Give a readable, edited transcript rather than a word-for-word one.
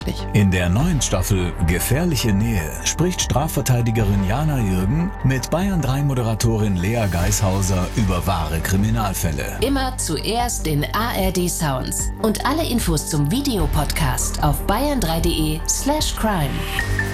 In der neuen Staffel Gefährliche Nähe spricht Strafverteidigerin Jana Jürgen mit Bayern 3 Moderatorin Lea Geishauser über wahre Kriminalfälle. Immer zuerst in ARD Sounds. Und alle Infos zum Videopodcast auf bayern3.de/crime.